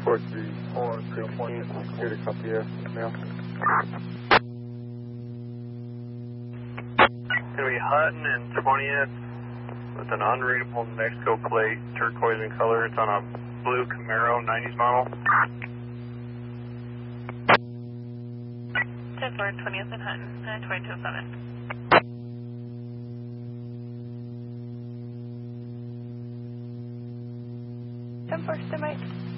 434, 16, security copy, mail. Gonna be Hutton and 20th with an unreadable Mexico plate, turquoise in color. It's on a blue Camaro 90s model. 10-4, 20th and Hutton, 2207. 10-4, stand by.